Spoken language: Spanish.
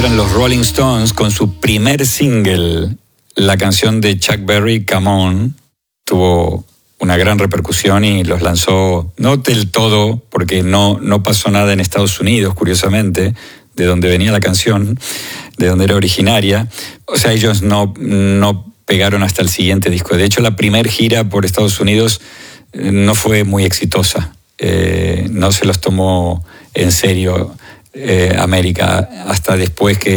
eran los Rolling Stones con su primer single, la canción de Chuck Berry, Come On. Tuvo una gran repercusión y los lanzó, no del todo, porque no pasó nada en Estados Unidos, curiosamente, de donde venía la canción, de donde era originaria. O sea, ellos no pegaron hasta el siguiente disco. De hecho, la primer gira por Estados Unidos no fue muy exitosa. No se los tomó en serio América hasta después que